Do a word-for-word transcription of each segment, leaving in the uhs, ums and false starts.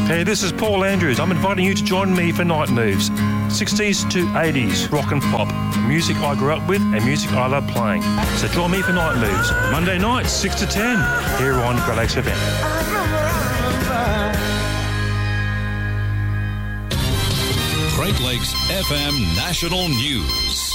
Hey, this is Paul Andrews. I'm inviting you to join me for Night Moves. sixties to eighties, rock and pop. Music I grew up with and music I love playing. So join me for Night Moves. Monday nights, six to ten, here on Great Lakes F M. Great Lakes F M National News.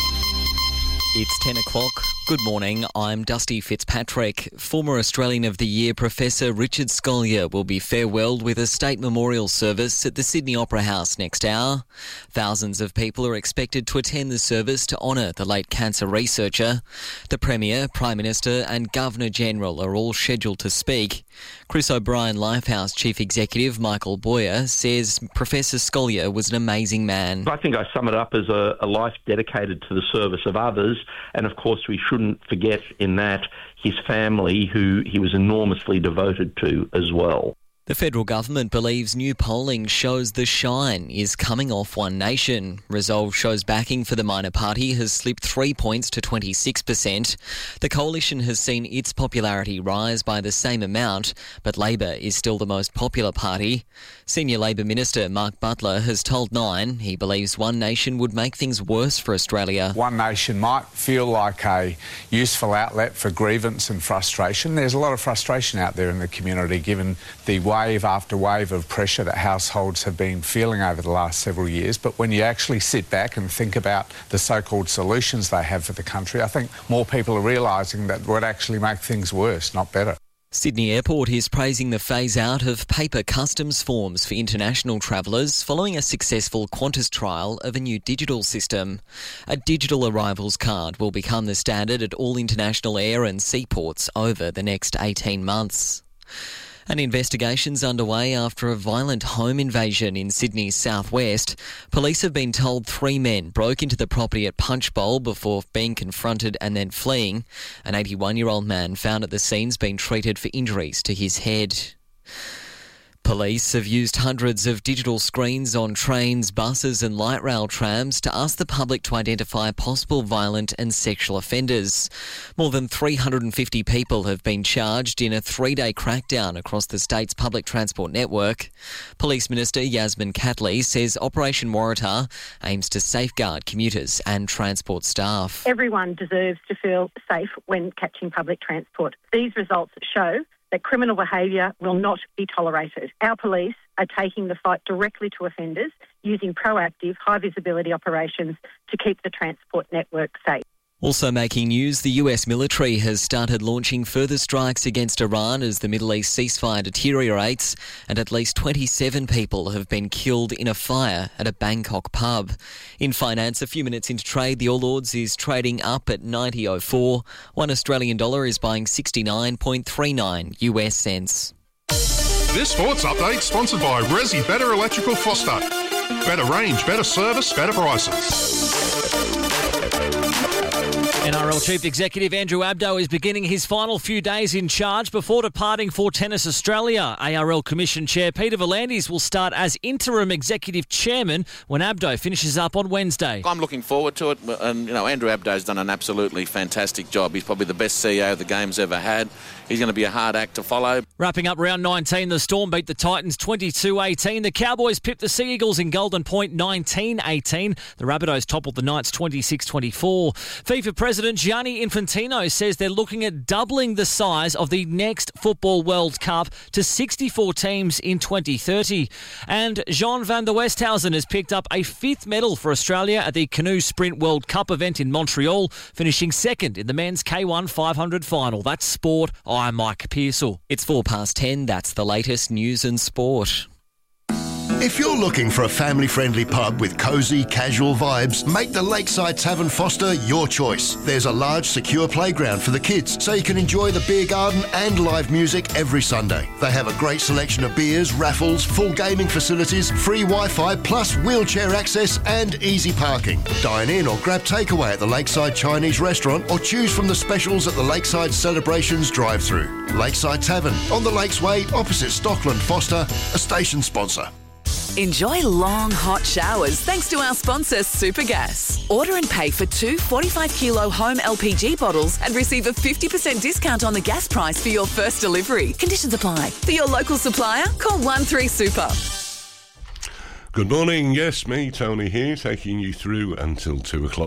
It's ten o'clock. Good morning, I'm Dusty Fitzpatrick. Former Australian of the Year Professor Richard Scolyer will be farewelled with a state memorial service at the Sydney Opera House next hour. Thousands of people are expected to attend the service to honour the late cancer researcher. The Premier, Prime Minister and Governor-General are all scheduled to speak. Chris O'Brien Lifehouse Chief Executive Michael Boyer says Professor Scolyer was an amazing man. I think I sum it up as a, a life dedicated to the service of others, and of course we shouldn't forget in that his family, who he was enormously devoted to as well. The federal government believes new polling shows the shine is coming off One Nation. Resolve shows backing for the minor party has slipped three points to twenty-six percent. The coalition has seen its popularity rise by the same amount, but Labor is still the most popular party. Senior Labor Minister Mark Butler has told Nine he believes One Nation would make things worse for Australia. One Nation might feel like a useful outlet for grievance and frustration. There's a lot of frustration out there in the community given the wave after wave of pressure that households have been feeling over the last several years. But when you actually sit back and think about the so-called solutions they have for the country, I think more people are realising that would actually make things worse, not better. Sydney Airport is praising the phase-out of paper customs forms for international travellers following a successful Qantas trial of a new digital system. A digital arrivals card will become the standard at all international air and seaports over the next eighteen months. An investigation's underway after a violent home invasion in Sydney's southwest. Police have been told three men broke into the property at Punchbowl before being confronted and then fleeing. An eighty-one-year-old man found at the scene's been treated for injuries to his head. Police have used hundreds of digital screens on trains, buses and light rail trams to ask the public to identify possible violent and sexual offenders. More than three hundred fifty people have been charged in a three-day crackdown across the state's public transport network. Police Minister Yasmin Catley says Operation Waratah aims to safeguard commuters and transport staff. Everyone deserves to feel safe when catching public transport. These results show that criminal behaviour will not be tolerated. Our police are taking the fight directly to offenders using proactive, high-visibility operations to keep the transport network safe. Also making news, the U S military has started launching further strikes against Iran as the Middle East ceasefire deteriorates, and at least twenty-seven people have been killed in a fire at a Bangkok pub. In finance, a few minutes into trade, the All Ords is trading up at ninety oh four. One Australian dollar is buying sixty-nine point three nine U S cents. This sports update sponsored by Resi Better Electrical Foster. Better range, better service, better prices. N R L Chief Executive Andrew Abdo is beginning his final few days in charge before departing for Tennis Australia. A R L Commission Chair Peter V'landys will start as interim Executive Chairman when Abdo finishes up on Wednesday. I'm looking forward to it, and you know Andrew Abdo's done an absolutely fantastic job. He's probably the best C E O the game's ever had. He's going to be a hard act to follow. Wrapping up round nineteen, the Storm beat the Titans twenty-two eighteen. The Cowboys pipped the Sea Eagles in Golden Point nineteen eighteen. The Rabbitohs toppled the Knights twenty-six twenty-four. FIFA President Gianni Infantino says they're looking at doubling the size of the next Football World Cup to sixty-four teams in twenty thirty. And Jean van der Westhausen has picked up a fifth medal for Australia at the Canoe Sprint World Cup event in Montreal, finishing second in the men's K one five hundred final. That's sport. I'm Mike Pearsall. It's four past ten. That's the latest news and sport. If you're looking for a family-friendly pub with cosy, casual vibes, make the Lakeside Tavern Foster your choice. There's a large, secure playground for the kids, so you can enjoy the beer garden and live music every Sunday. They have a great selection of beers, raffles, full gaming facilities, free Wi-Fi, plus wheelchair access and easy parking. Dine in or grab takeaway at the Lakeside Chinese Restaurant or choose from the specials at the Lakeside Celebrations drive-thru. Lakeside Tavern, on the Lakes Way, opposite Stockland Foster, a station sponsor. Enjoy long, hot showers thanks to our sponsor, Supergas. Order and pay for two forty-five kilo home L P G bottles and receive a fifty percent discount on the gas price for your first delivery. Conditions apply. For your local supplier, call one three super. Good morning. Yes, me, Tony here, taking you through until two o'clock.